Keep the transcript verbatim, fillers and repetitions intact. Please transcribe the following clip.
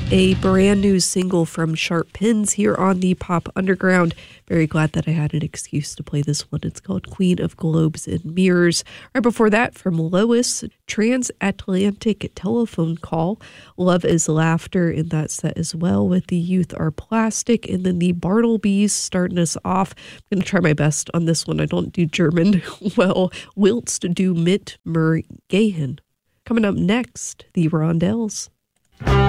a brand new single from Sharp Pins here on the Pop Underground. Very glad that I had an excuse to play this one. It's called Queen of Globes and Mirrors. Right before that, from Lois, Transatlantic Telephone Call. Love is Laughter in that set as well, with The Youth Are Plastic. And then the Bartleby's starting us off. I'm going to try my best on this one. I don't do German well. Willst du mit mir gehen? Coming up next, the Rondells.